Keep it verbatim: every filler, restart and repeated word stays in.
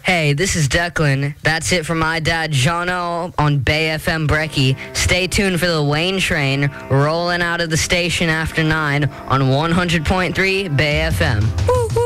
Hey, this is Declan. That's it from my dad, Jono, on Bay F M Brecky. Stay tuned for the Wayne Train rolling out of the station after nine on one hundred point three Bay F M. Woo-hoo.